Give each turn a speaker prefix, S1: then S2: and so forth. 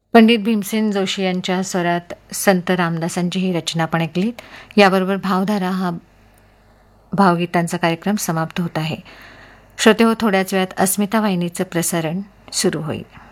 S1: पंडित भीमसेन जोशी यांच्या स्वरात संत रामदासांची ही रचना पण ऐकलीत. याबरोबर भावधारा हा भावगीतांचा कार्यक्रम समाप्त होत आहे. श्रोते हो, थोड्याच वेळात अस्मिता वाहिनीचं प्रसारण सुरू होईल.